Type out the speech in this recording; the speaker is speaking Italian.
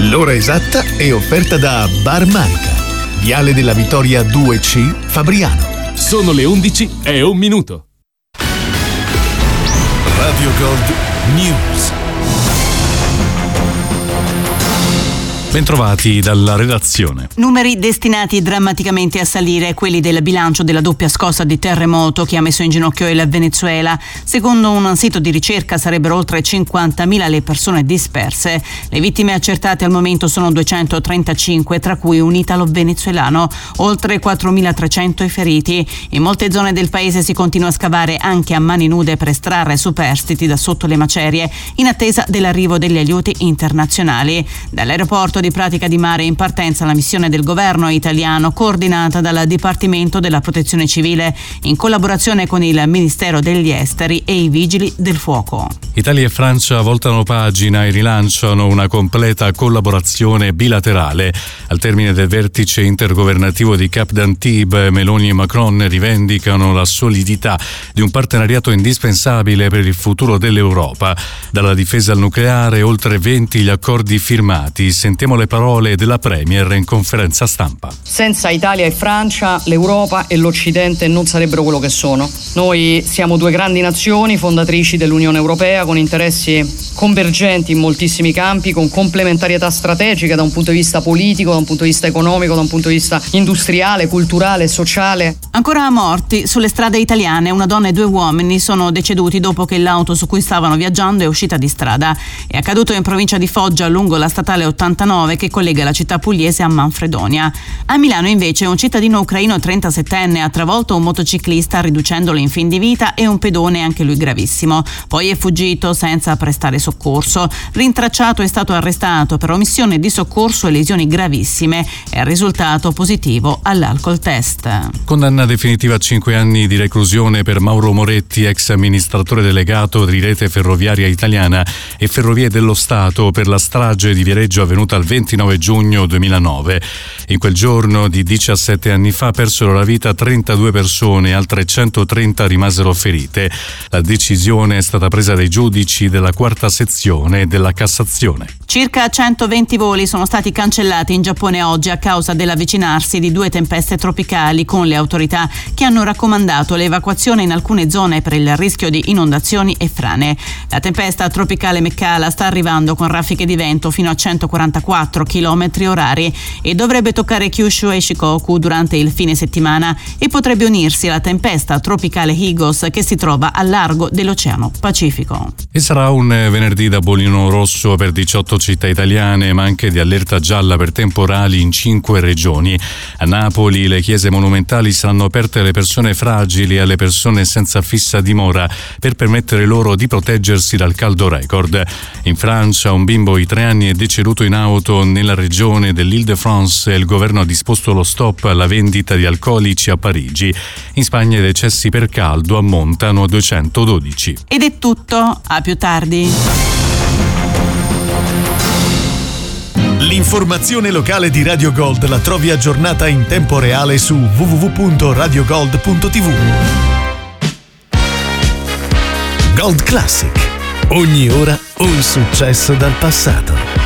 L'ora esatta è offerta da Bar Manica, Viale della Vittoria 2C, Fabriano. Sono le 11:01. Radio Gold News. Bentrovati dalla redazione. Numeri destinati drammaticamente a salire, quelli del bilancio della doppia scossa di terremoto che ha messo in ginocchio il Venezuela. Secondo un sito di ricerca sarebbero oltre 50.000 le persone disperse. Le vittime accertate al momento sono 235, tra cui un italo-venezuelano, oltre 4.300 i feriti. In molte zone del paese si continua a scavare anche a mani nude per estrarre superstiti da sotto le macerie, in attesa dell'arrivo degli aiuti internazionali. Dall'aeroporto di Pratica di Mare in partenza la missione del governo italiano coordinata dal Dipartimento della Protezione Civile in collaborazione con il Ministero degli Esteri e i Vigili del Fuoco. Italia e Francia voltano pagina e rilanciano una completa collaborazione bilaterale. Al termine del vertice intergovernativo di Cap d'Antibes, Meloni e Macron rivendicano la solidità di un partenariato indispensabile per il futuro dell'Europa. Dalla difesa al nucleare, oltre 20 gli accordi firmati. Sentiamo le parole della Premier in conferenza stampa. Senza Italia e Francia, l'Europa e l'Occidente non sarebbero quello che sono. Noi siamo due grandi nazioni fondatrici dell'Unione Europea con interessi convergenti in moltissimi campi, con complementarietà strategica da un punto di vista politico, da un punto di vista economico, da un punto di vista industriale, culturale, sociale. Ancora morti sulle strade italiane. Una donna e 2 uomini sono deceduti dopo che l'auto su cui stavano viaggiando è uscita di strada. È accaduto in provincia di Foggia lungo la statale 89 che collega la città pugliese a Manfredonia. A Milano invece un cittadino ucraino 37enne ha travolto un motociclista riducendolo in fin di vita e un pedone anche lui gravissimo. Poi è fuggito senza prestare soccorso. Rintracciato è stato arrestato per omissione di soccorso e lesioni gravissime. È risultato positivo all'alcol test. Condanna definitiva a 5 anni di reclusione per Mauro Moretti, ex amministratore delegato di Rete Ferroviaria Italiana e Ferrovie dello Stato per la strage di Viareggio avvenuta il 29 giugno 2009. In quel giorno di 17 anni fa persero la vita 32 persone e altre 130 rimasero ferite. La decisione è stata presa dai giudici della quarta sezione della Cassazione. Circa 120 voli sono stati cancellati in Giappone oggi a causa dell'avvicinarsi di 2 tempeste tropicali, con le autorità che hanno raccomandato l'evacuazione in alcune zone per il rischio di inondazioni e frane. La tempesta tropicale Mekala sta arrivando con raffiche di vento fino a 144 km/h e dovrebbe toccare Kyushu e Shikoku durante il fine settimana e potrebbe unirsi alla tempesta tropicale Higos che si trova al largo dell'Oceano Pacifico. E sarà un venerdì da bollino rosso per 18 città italiane, ma anche di allerta gialla per temporali in 5 regioni. A Napoli le chiese monumentali saranno aperte alle persone fragili e alle persone senza fissa dimora per permettere loro di proteggersi dal caldo record. In Francia un bimbo di 3 anni è deceduto in auto nella regione dell'Île-de-France e il governo ha disposto lo stop alla vendita di alcolici a Parigi. In Spagna i decessi per caldo ammontano a 212. Ed è tutto, a più tardi. L'informazione locale di Radio Gold la trovi aggiornata in tempo reale su www.radiogold.tv. Gold Classic. Ogni ora un successo dal passato.